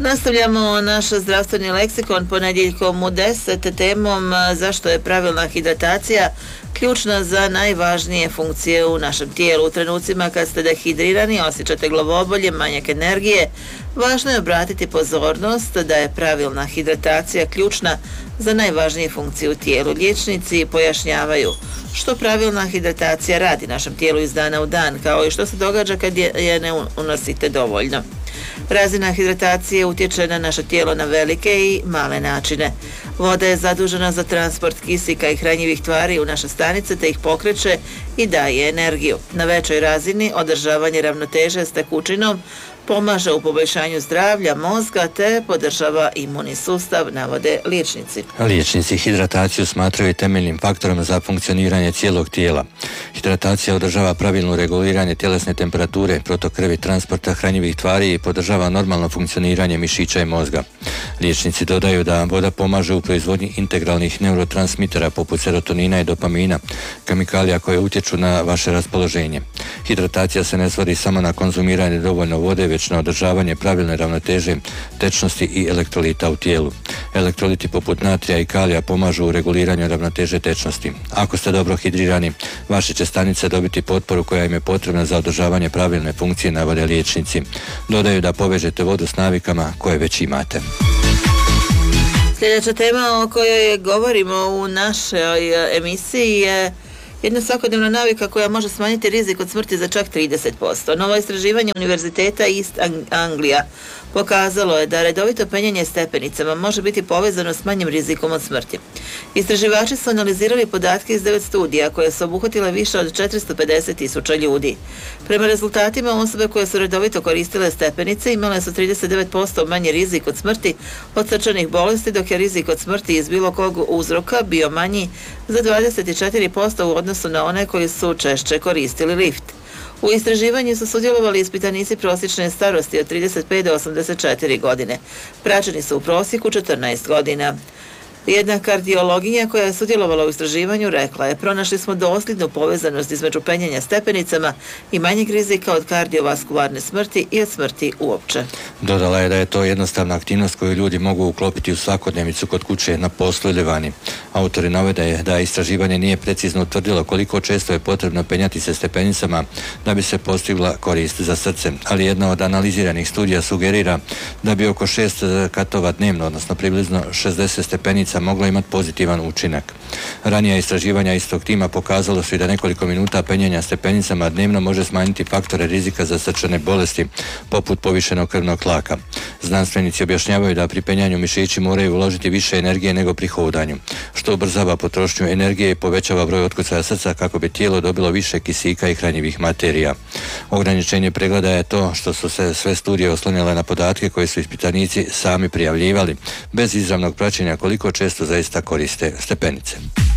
Nastavljamo naš zdravstveni leksikon ponedjeljkom u 10 temom zašto je pravilna hidratacija ključna za najvažnije funkcije u našem tijelu. U trenucima kad ste dehidrirani, osjećate glavobolje, manjak energije, važno je obratiti pozornost da je pravilna hidratacija ključna za najvažnije funkcije u tijelu. Liječnici pojašnjavaju što pravilna hidratacija radi našem tijelu iz dana u dan, kao i što se događa kad je ne unosite dovoljno. Razina hidratacije utječe na naše tijelo na velike i male načine. Voda je zadužena za transport kisika i hranjivih tvari u naše stanice te ih pokreće i daje energiju. Na većoj razini održavanje ravnoteže s tekućinom pomaže u poboljšanju zdravlja mozga te podržava imunni sustav, navode liječnici. Liječnici hidrataciju smatraju temeljnim faktorom za funkcioniranje cijelog tijela. Hidratacija održava pravilno reguliranje tjelesne temperature, protok krvi, transporta hranjivih tvari i podržava normalno funkcioniranje mišića i mozga. Liječnici dodaju da voda pomaže u proizvodnji integralnih neurotransmitera poput serotonina i dopamina, kemikalija koje utječu na vaše raspoloženje. Hidratacija se ne svodi samo na konzumiranje dovoljno vode, već na održavanje pravilne ravnoteže, tečnosti i elektrolita u tijelu. Elektroliti poput natrija i kalija pomažu u reguliranju ravnoteže tečnosti. Ako ste dobro hidrirani, vaše će stanice dobiti potporu koja im je potrebna za održavanje pravilne funkcije, navode liječnici. Dodaju da povežete vodu s navikama koje već imate. Sljedeća tema o kojoj govorimo u našoj emisiji je jedna svakodnevna navika koja može smanjiti rizik od smrti za čak 30%. Novo istraživanje Univerziteta East Anglia pokazalo je da redovito penjanje stepenicama može biti povezano s manjim rizikom od smrti. Istraživači su analizirali podatke iz 9 studija koje su obuhvatile više od 450.000 ljudi. Prema rezultatima, osobe koje su redovito koristile stepenice imale su 39% manji rizik od smrti od srčanih bolesti, dok je rizik od smrti iz bilo kog uzroka bio manji za 24% u odnosu na one koji su češće koristili lift. U istraživanju su sudjelovali ispitanici prosječne starosti od 35 do 84 godine. Praćeni su u prosjeku 14 godina. Jedna kardiologinja koja je sudjelovala u istraživanju rekla je: pronašli smo dosljednu povezanost između penjanja stepenicama i manjeg rizika od kardiovaskularne smrti i od smrti uopće. Dodala je da je to jednostavna aktivnost koju ljudi mogu uklopiti u svakodnevnicu kod kuće, na poslu ili vani. Autori navode da istraživanje nije precizno utvrdilo koliko često je potrebno penjati se stepenicama da bi se postigla korist za srce, ali jedna od analiziranih studija sugerira da bi oko 6 katova dnevno, odnosno približno 60 stepenica moglo imati pozitivan učinak. Ranija istraživanja istog tima pokazalo su i da nekoliko minuta penjanja stepenicama dnevno može smanjiti faktore rizika za srčane bolesti, poput povišenog krvnog tlaka. Znanstvenici objašnjavaju da pri penjanju mišići moraju uložiti više energije nego pri hodanju, što ubrzava potrošnju energije i povećava broj otkucaja srca kako bi tijelo dobilo više kisika i hranjivih materija. Ograničenje pregleda je to što su se sve studije oslonile na podatke koje su ispitanici sami prijavljivali, bez izravnog praćenja koliko često zaista koriste stepenice.